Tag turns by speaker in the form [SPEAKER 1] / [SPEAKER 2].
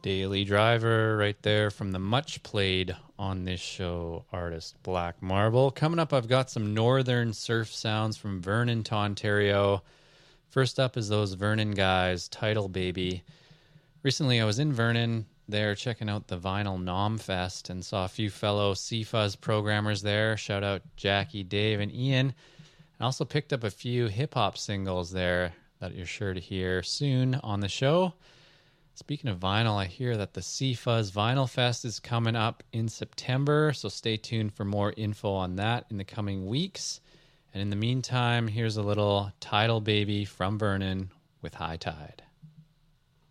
[SPEAKER 1] Daily Driver right there from the much played on this show artist Black Marble. Coming up, I've got some northern surf sounds from Vernon to Ontario. First up is those Vernon guys, Title Baby. Recently I was in Vernon there checking out the Vinyl Nom Fest and saw a few fellow CFuzz programmers there. Shout out Jackie, Dave, and Ian. I also picked up a few hip-hop singles there that you're sure to hear soon on the show. Speaking of vinyl, I hear that the CFuzz Vinyl Fest is coming up in September, so stay tuned for more info on that in the coming weeks. And in the meantime, here's a little Tidal Baby from Vernon with High Tide.